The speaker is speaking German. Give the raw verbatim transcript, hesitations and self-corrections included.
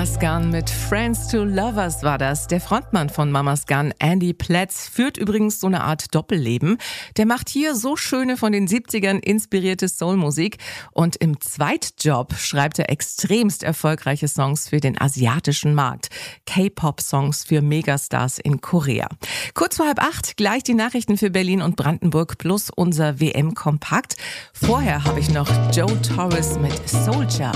Mamas Gun mit Friends to Lovers war das. Der Frontmann von Mamas Gun, Andy Pletz, führt übrigens so eine Art Doppelleben. Der macht hier so schöne von den siebzigern inspirierte Soulmusik und im Zweitjob schreibt er extremst erfolgreiche Songs für den asiatischen Markt. K-Pop-Songs für Megastars in Korea. Kurz vor halb acht gleich die Nachrichten für Berlin und Brandenburg plus unser W M-Kompakt. Vorher habe ich noch Joe Torres mit Soldier.